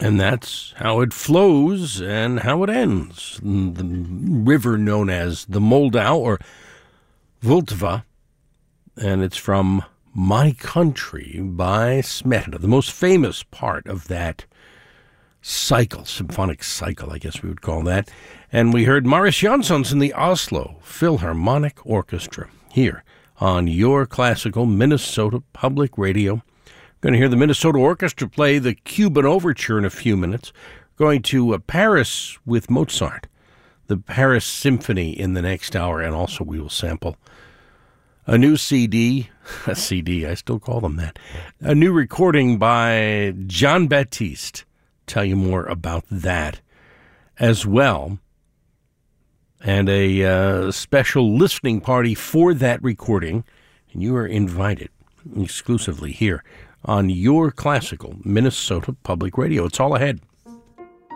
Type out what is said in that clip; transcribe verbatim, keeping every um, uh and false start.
And that's how it flows and how it ends. The river known as the Moldau or Vltava, and it's from My Country by Smetana, the most famous part of that cycle, symphonic cycle, I guess we would call that. And we heard Marius Jansons in the Oslo Philharmonic Orchestra here on Your Classical Minnesota Public Radio. Going to hear the Minnesota Orchestra play the Cuban Overture in a few minutes. Going to uh, Paris with Mozart, the Paris Symphony in the next hour, and also we will sample a new C D, a C D, I still call them that, a new recording by Jon Batiste. Tell you more about that as well. And a uh, special listening party for that recording, and you are invited exclusively here on Your Classical Minnesota Public Radio. It's all ahead.